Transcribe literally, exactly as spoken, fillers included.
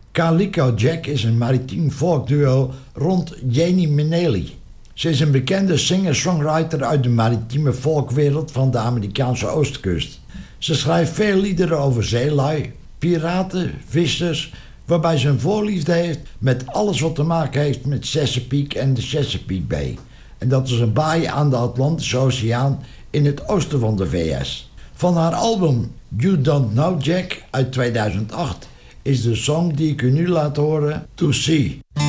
Calico Jack is een maritiem folkduo rond Janie Manelli. Ze is een bekende singer-songwriter uit de maritieme folkwereld van de Amerikaanse oostkust. Ze schrijft veel liederen over zeelui, piraten, vissers, waarbij ze een voorliefde heeft met alles wat te maken heeft met Chesapeake en de Chesapeake Bay. En dat is een baai aan de Atlantische Oceaan in het oosten van de V S. Van haar album You Don't Know Jack uit tweeduizend acht is de song die ik u nu laat horen, To See.